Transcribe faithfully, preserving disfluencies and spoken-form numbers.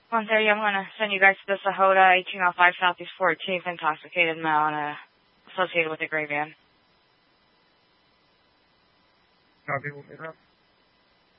one thirty, I'm going to send you guys to the Sahota, eighteen oh five Southeast fourteenth, intoxicated male and, uh, associated with a gray van. Copy, we'll get up.